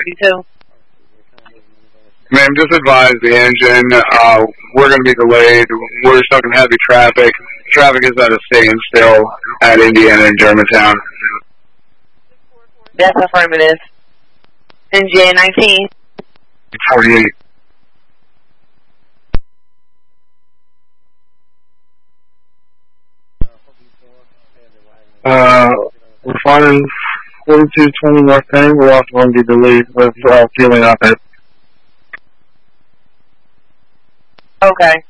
32. Ma'am, just advise the engine. We're going to be delayed. We're stuck in heavy traffic. Traffic is at a standstill at Indiana and Germantown. That's affirmative. NJ 19. 48. We're flying 4220 North Penn. We're also going to be delayed with fueling up it. Okay.